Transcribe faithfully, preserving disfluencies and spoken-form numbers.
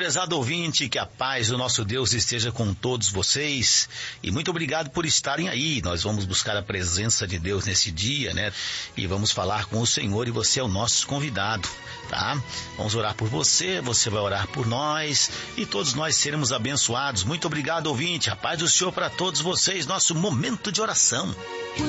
prezado ouvinte, que a paz do nosso Deus esteja com todos vocês e muito obrigado por estarem aí. Nós vamos buscar a presença de Deus nesse dia, né? E vamos falar com o Senhor e você é o nosso convidado, tá? Vamos orar por você, você vai orar por nós e todos nós seremos abençoados. Muito obrigado, ouvinte, a paz do Senhor para todos vocês, nosso momento de oração.